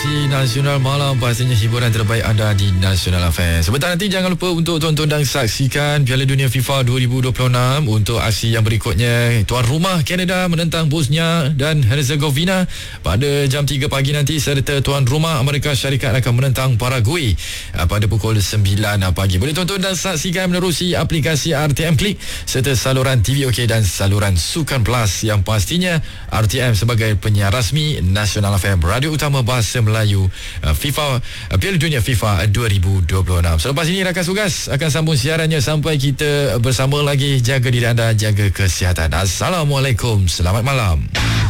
Di Nasional Malam, pastinya hiburan terbaik anda di Nasional FM. Sebentar nanti jangan lupa untuk tonton dan saksikan Piala Dunia FIFA 2026. Untuk aksi yang berikutnya, tuan rumah Kanada menentang Bosnia dan Herzegovina pada jam 3 pagi nanti, serta tuan rumah Amerika Syarikat akan menentang Paraguay pada pukul 9 pagi. Boleh tonton dan saksikan menerusi aplikasi RTM Klik serta saluran TV OK dan saluran Sukan Plus, yang pastinya RTM sebagai penyiar rasmi Nasional FM, radio utama bahasa Melayu FIFA Piala Dunia FIFA 2026. Selepas ini rakan Sugas akan sambung siarannya sampai kita bersama lagi. Jaga diri anda, jaga kesihatan. Assalamualaikum, selamat malam.